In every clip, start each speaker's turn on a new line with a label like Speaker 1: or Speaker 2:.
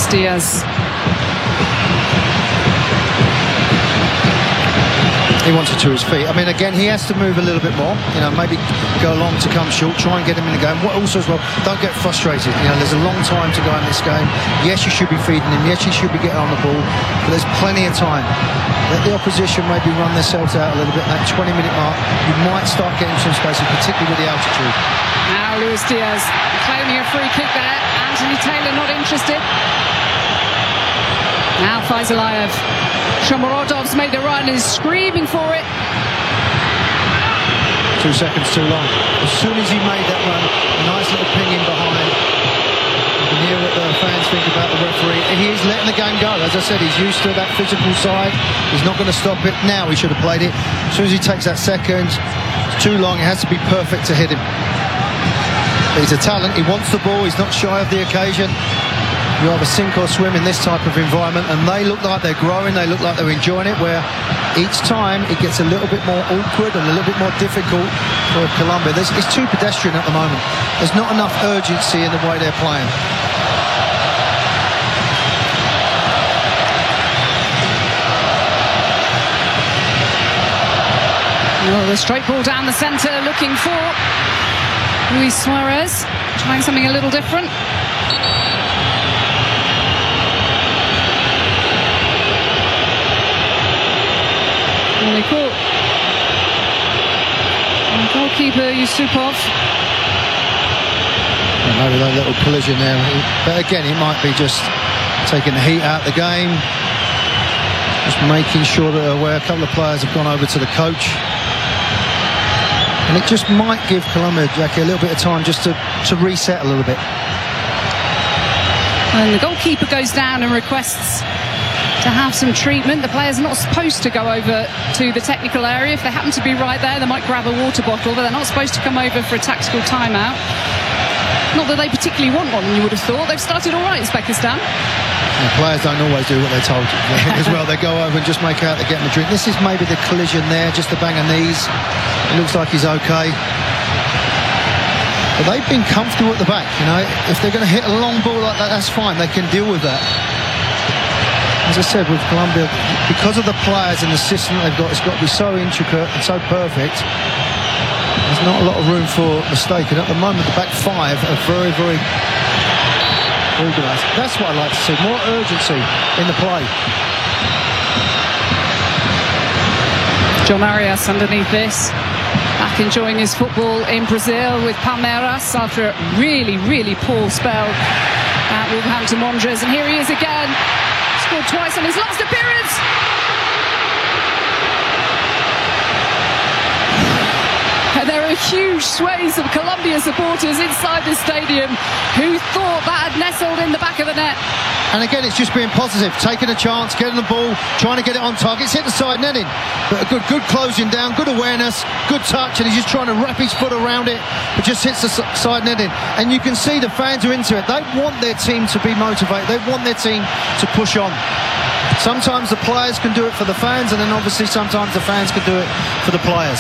Speaker 1: Luis Diaz.
Speaker 2: He wants it to his feet. I mean, again, he has to move a little bit more. You know, maybe go long to come short, try and get him in the game. What also as well, don't get frustrated. You know, there's a long time to go in this game. Yes, you should be feeding him. Yes, you should be getting on the ball. But there's plenty of time. Let the opposition maybe run themselves out a little bit. That 20-minute mark, you might start getting some space, particularly with the altitude.
Speaker 1: Now Luis Diaz claiming a free kick there. Anthony Taylor not interested. Now Faizalayev. Shomurodov's made the run and is screaming for it.
Speaker 2: 2 seconds too long. As soon as he made that run, a nice little ping in behind. You can hear what the fans think about the referee. He is letting the game go. As I said, he's used to that physical side. He's not going to stop it. Now he should have played it. As soon as he takes that second, it's too long. It has to be perfect to hit him. But he's a talent. He wants the ball. He's not shy of the occasion. You either sink or swim in this type of environment, and they look like they're growing, they look like they're enjoying it, where each time it gets a little bit more awkward and a little bit more difficult for Colombia. It's too pedestrian at the moment. There's not enough urgency in the way they're playing.
Speaker 1: Well, the straight ball down the centre, looking for Luis Suarez, trying something a little different. Only caught. And goalkeeper Yusupov.
Speaker 2: Maybe that little collision there. But again, it might be just taking the heat out of the game. Just making sure that a couple of players have gone over to the coach. And it just might give Colombia, Jackie, a little bit of time just to reset a little bit.
Speaker 1: And the goalkeeper goes down and requests to have some treatment. The players are not supposed to go over to the technical area. If they happen to be right there, they might grab a water bottle, but they're not supposed to come over for a tactical timeout. Not that they particularly want one, you would have thought. They've started all right, Uzbekistan.
Speaker 2: The players don't always do what they're told as well. They go over and just make out they're getting a drink. This is maybe the collision there, just a bang of knees. It looks like he's okay. But they've been comfortable at the back, you know. If they're going to hit a long ball like that, that's fine. They can deal with that. As I said, with Colombia, because of the players and the system they've got, it's got to be so intricate and so perfect. There's not a lot of room for mistake. And at the moment, the back five are very, very organised. That's what I like to see, more urgency in the play.
Speaker 1: John Arias underneath this, back enjoying his football in Brazil with Palmeiras after a really, really poor spell at Wolverhampton Wanderers. And here he is again, scored twice on his last appearance. And there are huge swathes of Colombia supporters inside the stadium who thought that had nestled in the back of the net.
Speaker 2: And again, it's just being positive, taking a chance, getting the ball, trying to get it on target. It's hit the side netting, but a good closing down, good awareness, good touch, and he's just trying to wrap his foot around it, but just hits the side netting. And you can see the fans are into it. They want their team to be motivated. They want their team to push on. Sometimes the players can do it for the fans, and then obviously sometimes the fans can do it for the players.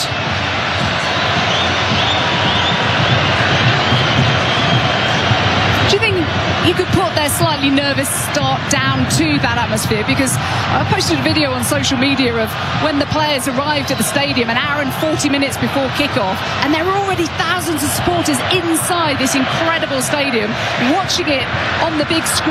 Speaker 1: Do you think you could put their slightly nervous start down to that atmosphere? Because I posted a video on social media of when the players arrived at the stadium an hour and 40 minutes before kickoff, and there were already thousands of supporters inside this incredible stadium watching it on the big screen.